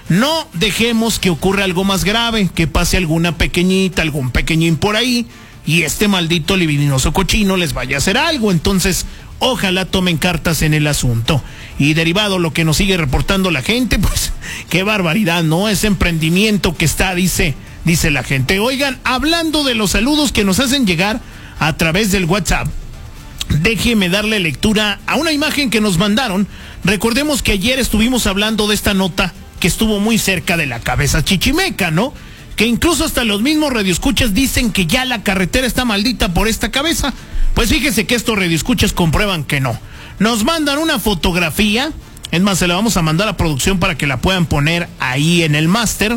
No dejemos que ocurra algo más grave, que pase alguna pequeñita, algún pequeñín por ahí, y este maldito libidinoso cochino les vaya a hacer algo. Entonces, ojalá tomen cartas en el asunto. Y derivado lo que nos sigue reportando la gente, pues, qué barbaridad, ¿no? Ese emprendimiento que está, dice la gente. Oigan, hablando de los saludos que nos hacen llegar a través del WhatsApp, déjeme darle lectura a una imagen que nos mandaron. Recordemos que ayer estuvimos hablando de esta nota que estuvo muy cerca de la cabeza chichimeca, ¿no? Que incluso hasta los mismos radioescuchas dicen que ya la carretera está maldita por esta cabeza. Pues fíjese que estos radioescuchas comprueban que no. Nos mandan una fotografía, es más, se la vamos a mandar a producción para que la puedan poner ahí en el máster,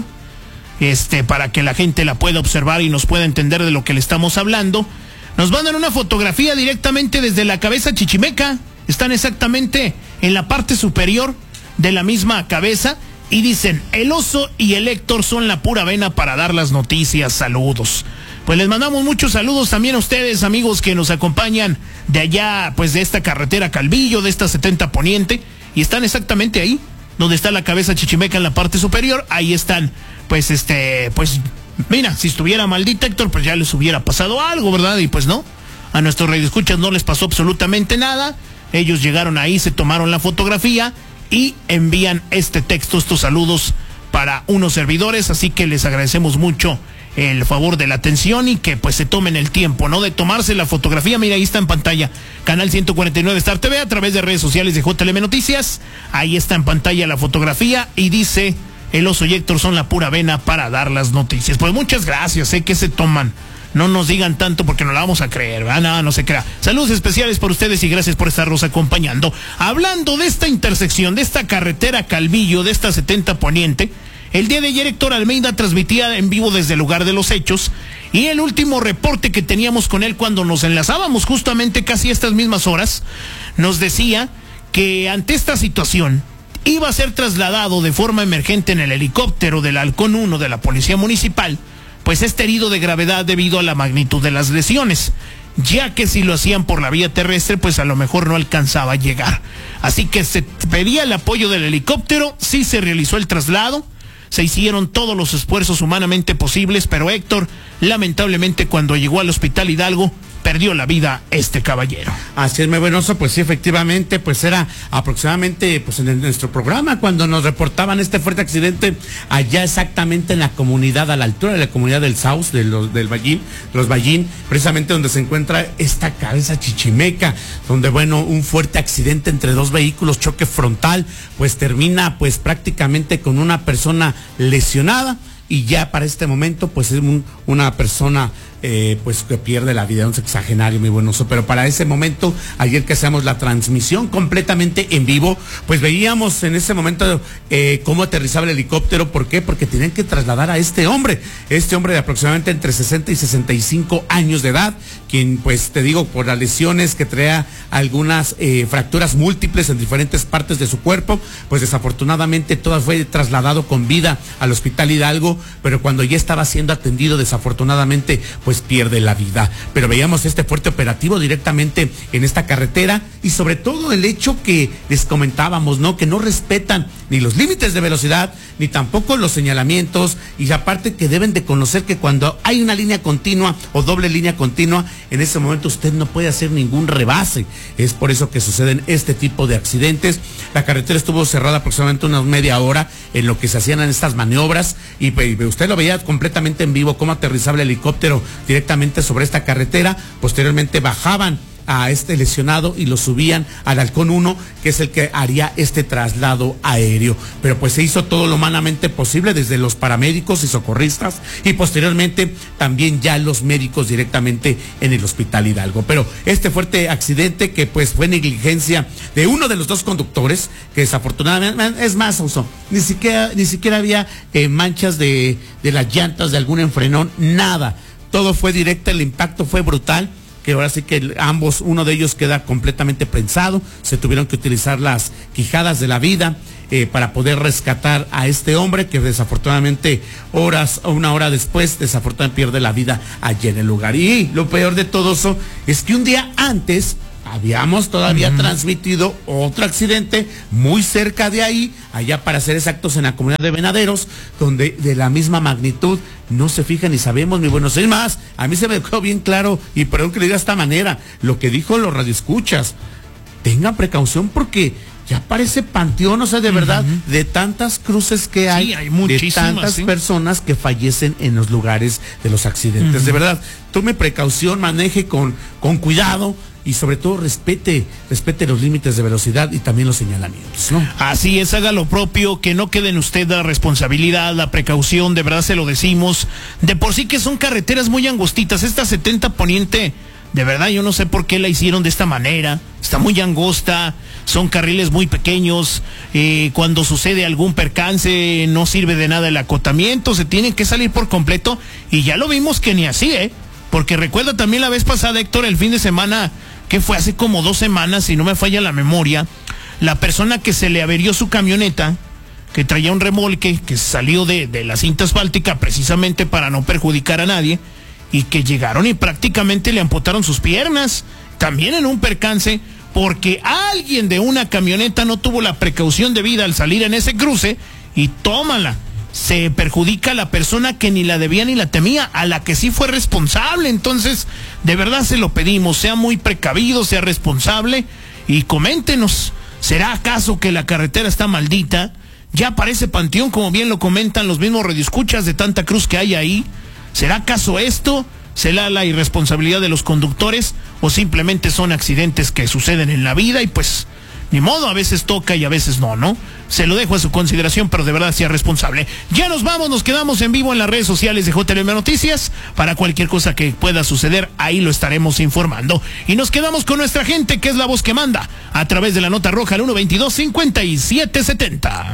para que la gente la pueda observar y nos pueda entender de lo que le estamos hablando. Nos mandan una fotografía directamente desde la cabeza chichimeca. Están exactamente en la parte superior de la misma cabeza y dicen: el oso y el Héctor son la pura vena para dar las noticias. Saludos. Pues les mandamos muchos saludos también a ustedes, amigos, que nos acompañan de allá, pues de esta carretera Calvillo, de esta 70 Poniente, y están exactamente ahí, donde está la cabeza chichimeca en la parte superior. Ahí están, pues pues mira, si estuviera maldita, Héctor, pues ya les hubiera pasado algo, ¿verdad? Y pues no, a nuestros radioescuchas no les pasó absolutamente nada. Ellos llegaron ahí, se tomaron la fotografía y envían este texto, estos saludos para unos servidores, así que les agradecemos mucho el favor de la atención y que pues se tomen el tiempo, ¿no? De tomarse la fotografía. Mira, ahí está en pantalla, canal 149 Star TV, a través de redes sociales de JLM Noticias. Ahí está en pantalla la fotografía y dice: el oso y Héctor son la pura vena para dar las noticias. Pues muchas gracias, que se toman. No nos digan tanto porque no la vamos a creer, ¿verdad? No se crea. Saludos especiales por ustedes y gracias por estarnos acompañando. Hablando de esta intersección, de esta carretera Calvillo, de esta 70 Poniente, el día de ayer Héctor Almeida transmitía en vivo desde el lugar de los hechos, y el último reporte que teníamos con él cuando nos enlazábamos justamente casi a estas mismas horas, nos decía que ante esta situación iba a ser trasladado de forma emergente en el helicóptero del Halcón 1 de la Policía Municipal, pues herido de gravedad debido a la magnitud de las lesiones, ya que si lo hacían por la vía terrestre, pues a lo mejor no alcanzaba a llegar. Así que se pedía el apoyo del helicóptero, sí se realizó el traslado, se hicieron todos los esfuerzos humanamente posibles, pero Héctor, lamentablemente, cuando llegó al Hospital Hidalgo, perdió la vida este caballero. Así es, muy buenoso, pues sí, efectivamente, pues era aproximadamente, pues en nuestro programa, cuando nos reportaban este fuerte accidente, allá exactamente en la comunidad, a la altura de la comunidad del Saus, del Ballín, los Ballín, precisamente donde se encuentra esta cabeza chichimeca, donde, bueno, un fuerte accidente entre dos vehículos, choque frontal, pues termina, pues prácticamente con una persona lesionada, y ya para este momento, pues es una persona pues que pierde la vida, un sexagenario muy buenoso. Pero para ese momento, ayer que hacemos la transmisión completamente en vivo, pues veíamos en ese momento cómo aterrizaba el helicóptero. ¿Por qué? Porque tenían que trasladar a este hombre de aproximadamente entre 60 y 65 años de edad, quien, pues te digo, por las lesiones que traía algunas fracturas múltiples en diferentes partes de su cuerpo, pues desafortunadamente todo fue trasladado con vida al Hospital Hidalgo, pero cuando ya estaba siendo atendido, desafortunadamente, pues pierde la vida. Pero veíamos este fuerte operativo directamente en esta carretera, y sobre todo el hecho que les comentábamos, ¿no? Que no respetan ni los límites de velocidad, ni tampoco los señalamientos, y aparte que deben de conocer que cuando hay una línea continua o doble línea continua, en ese momento usted no puede hacer ningún rebase. Es por eso que suceden este tipo de accidentes. La carretera estuvo cerrada aproximadamente unas media hora en lo que se hacían estas maniobras, y usted lo veía completamente en vivo cómo aterrizaba el helicóptero directamente sobre esta carretera. Posteriormente bajaban a este lesionado y lo subían al Halcón 1, que es el que haría este traslado aéreo. Pero pues se hizo todo lo humanamente posible desde los paramédicos y socorristas, y posteriormente también ya los médicos directamente en el Hospital Hidalgo. Pero este fuerte accidente, que pues fue negligencia de uno de los dos conductores, que desafortunadamente, es más, ni siquiera había manchas de las llantas de algún enfrenón, nada. Todo fue directo, el impacto fue brutal, que ahora sí que ambos, uno de ellos queda completamente prensado. Se tuvieron que utilizar las quijadas de la vida para poder rescatar a este hombre, que desafortunadamente una hora después, desafortunadamente pierde la vida allí en el lugar. Y lo peor de todo eso es que un día antes, habíamos todavía transmitido otro accidente muy cerca de ahí, allá para ser exactos en la comunidad de Venaderos, donde de la misma magnitud no se fijan ni sabemos, mi bueno. Es más, a mí se me quedó bien claro, y perdón que le diga de esta manera, lo que dijo los radioescuchas. Tengan precaución porque ya parece panteón, o sea, de verdad, de tantas cruces que hay, hay muchísimas, de tantas personas que fallecen en los lugares de los accidentes. De verdad, tome precaución, maneje con cuidado y sobre todo respete los límites de velocidad y también los señalamientos, ¿no? Así es, haga lo propio, que no quede en usted la responsabilidad, la precaución, de verdad se lo decimos. De por sí que son carreteras muy angostitas, esta 70 Poniente, de verdad yo no sé por qué la hicieron de esta manera, está muy angosta, son carriles muy pequeños, cuando sucede algún percance no sirve de nada el acotamiento, se tienen que salir por completo, y ya lo vimos que ni así, porque recuerda también la vez pasada, Héctor, el fin de semana, que fue hace como 2 semanas, si no me falla la memoria, la persona que se le averió su camioneta, que traía un remolque, que salió de la cinta asfáltica precisamente para no perjudicar a nadie, y que llegaron y prácticamente le amputaron sus piernas, también en un percance, porque alguien de una camioneta no tuvo la precaución debida al salir en ese cruce, y tómala, se perjudica a la persona que ni la debía ni la temía, a la que sí fue responsable. Entonces, de verdad se lo pedimos, sea muy precavido, sea responsable, y coméntenos, ¿será acaso que la carretera está maldita? Ya parece panteón, como bien lo comentan los mismos radioescuchas de tanta cruz que hay ahí. ¿Será acaso esto? ¿Será la irresponsabilidad de los conductores? ¿O simplemente son accidentes que suceden en la vida y pues ni modo, a veces toca y a veces no, ¿no? Se lo dejo a su consideración, pero de verdad sea responsable. Ya nos vamos, nos quedamos en vivo en las redes sociales de JLM Noticias. Para cualquier cosa que pueda suceder, ahí lo estaremos informando. Y nos quedamos con nuestra gente, que es la voz que manda, a través de la nota roja al 122-5770.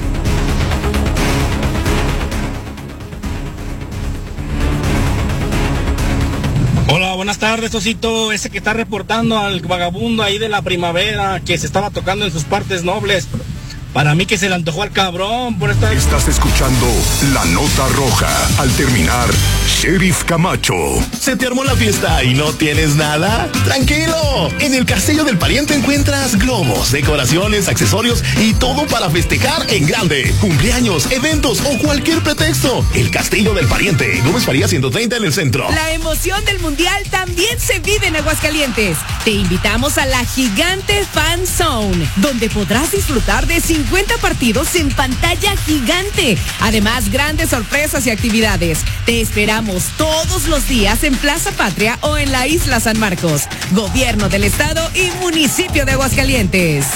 Hola, buenas tardes, Osito. Ese que está reportando al vagabundo ahí de la primavera que se estaba tocando en sus partes nobles. Para mí que se le antojó al cabrón por esta... Estás escuchando La Nota Roja. Al terminar, Sheriff Camacho. ¿Se te armó la fiesta y no tienes nada? ¡Tranquilo! En el Castillo del Pariente encuentras globos, decoraciones, accesorios y todo para festejar en grande. Cumpleaños, eventos o cualquier pretexto. El Castillo del Pariente, Gómez Farías 130 en el centro. La emoción del Mundial también se vive en Aguascalientes. Te invitamos a la Gigante Fan Zone, donde podrás disfrutar de 50 partidos en pantalla gigante. Además, grandes sorpresas y actividades. Te esperamos todos los días en Plaza Patria o en la Isla San Marcos. Gobierno del Estado y Municipio de Aguascalientes.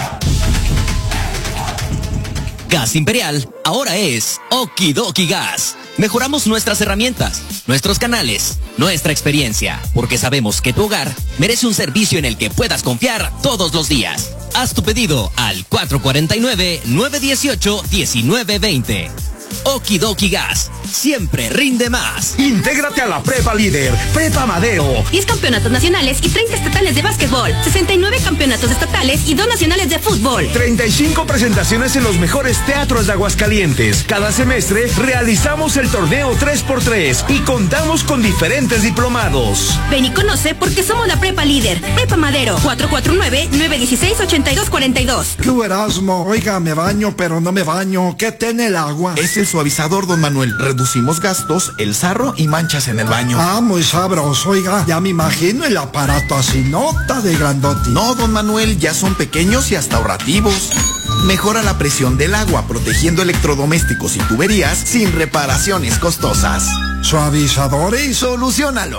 Gas Imperial ahora es Okidoki Gas. Mejoramos nuestras herramientas, nuestros canales, nuestra experiencia, porque sabemos que tu hogar merece un servicio en el que puedas confiar todos los días. Haz tu pedido al 449-918-1920. Okidoki Gas, siempre rinde más. Intégrate a la Prepa Líder, Prepa Madero. 10 campeonatos nacionales y 30 estatales de básquetbol, 69 campeonatos estatales y 2 nacionales de fútbol. 35 presentaciones en los mejores teatros de Aguascalientes. Cada semestre realizamos el torneo 3x3 y contamos con diferentes diplomados. Ven y conoce porque somos la Prepa Líder, Prepa Madero, 449-916-8242. ¿Qué Erasmo? Oiga, me baño, pero no me baño. ¿Qué tiene el agua? Es el suavizador, don Manuel. Reducimos gastos, el sarro y manchas en el baño. Ah, muy sabroso, oiga. Ya me imagino el aparato así, nota de grandote. No, don Manuel, ya son pequeños y hasta ahorrativos. Mejora la presión del agua, protegiendo electrodomésticos y tuberías sin reparaciones costosas. Suavizadores. Soluciónalo.